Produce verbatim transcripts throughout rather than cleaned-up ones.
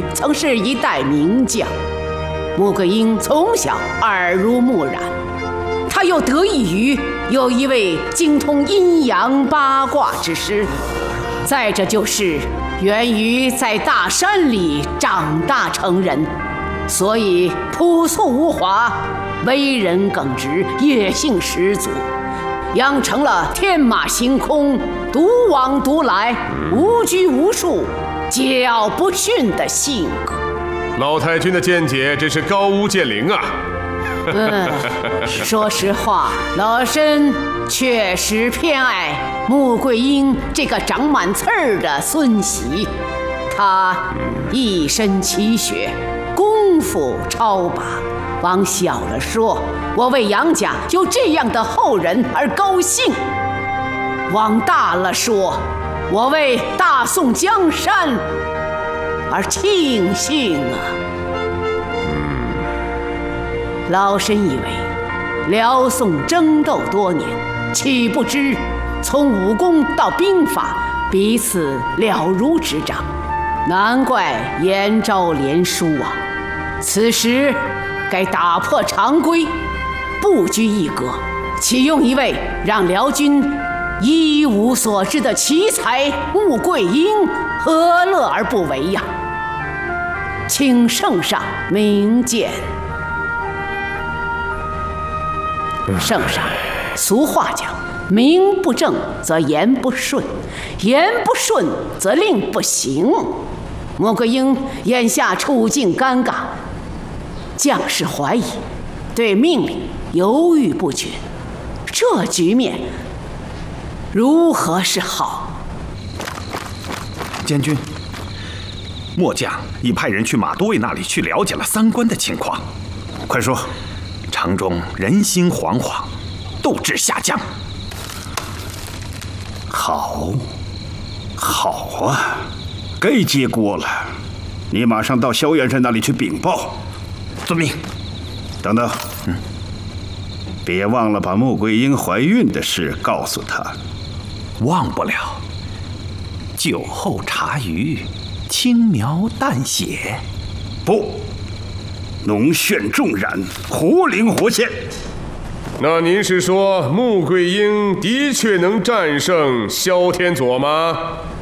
宇曾是一代名将，穆桂英从小耳濡目染，他又得益于有一位精通阴阳八卦之师，再者就是源于在大山里长大成人，所以朴素无华，为人耿直，野性十足，养成了天马行空、独往独来、无拘无束、桀骜不驯的性格。 老太君的见解真是高屋建瓴啊！ 嗯，说实话，老身确实偏爱穆桂英这个长满刺儿的孙媳，她一身奇学，功夫超拔。往小了说，我为杨家有这样的后人而高兴；往大了说，我为大宋江山而庆幸啊。老身以为，辽宋争斗多年，岂不知从武功到兵法，彼此了如指掌，难怪延昭连输啊！此时该打破常规，不拘一格，启用一位让辽军一无所知的奇才穆桂英，何乐而不为呀？请圣上明鉴。圣上，俗话讲，名不正则言不顺，言不顺则令不行。穆桂英眼下处境尴尬，将士怀疑，对命令犹豫不决，这局面如何是好？ 监军，末将已派人去马都尉那里去了解了三关的情况，快说，城中人心惶惶，斗志下降。 好，好啊，该接锅了。你马上到萧元帅那里去禀报。 遵命。 等等，嗯，别忘了把穆桂英怀孕的事告诉他。 忘不了。酒后茶余，轻描淡写。 不，浓炫重染，活灵活现。 那您是说穆桂英的确能战胜萧天佐吗？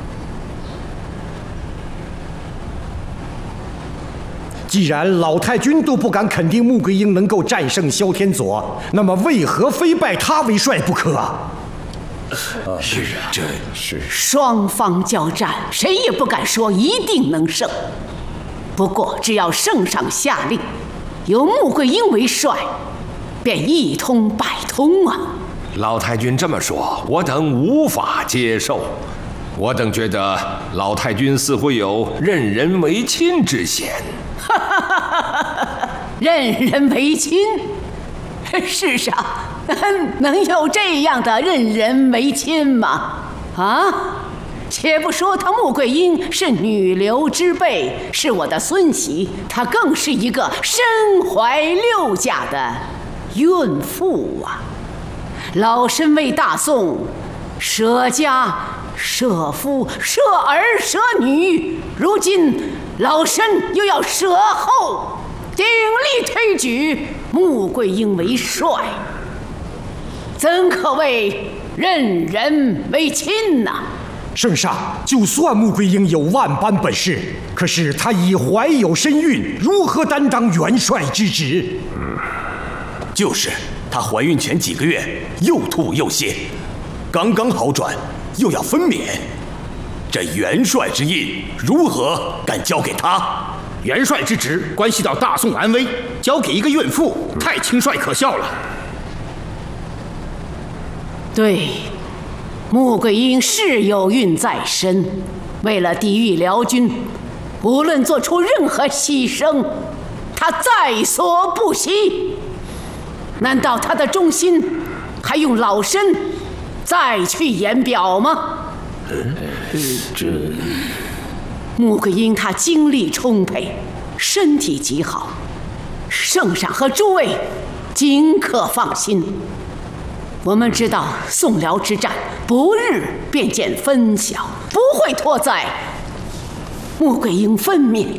既然老太君都不敢肯定穆桂英能够战胜萧天佐，那么为何非拜他为帅不可啊？ 是啊，这是双方交战，谁也不敢说一定能胜。不过只要圣上下令，由穆桂英为帅，便一通百通啊！ 老太君这么说，我等无法接受。我等觉得老太君似乎有任人唯亲之嫌。 哈哈哈哈哈！任人唯亲，世上能有这样的任人唯亲吗？啊！且不说她穆桂英是女流之辈，是我的孙媳，她更是一个身怀六甲的孕妇啊！老身为大宋舍家舍夫舍儿舍女，如今老身又要舍后，鼎力推举穆桂英为帅，怎可谓任人唯亲呢？ 圣上，就算穆桂英有万般本事，可是她已怀有身孕，如何担当元帅之职？ 嗯，就是她怀孕前几个月又吐又泻，刚刚好转，又要分娩，这元帅之印如何敢交给她？ 元帅之职关系到大宋安危，交给一个孕妇，太轻率可笑了。 对，穆桂英是有孕在身，为了抵御辽军，无论做出任何牺牲，她在所不惜。难道她的忠心还用老身再去言表吗？ 这穆桂英她精力充沛，身体极好，圣上和诸位尽可放心。我们知道宋辽之战不日便见分晓，不会拖在穆桂英分娩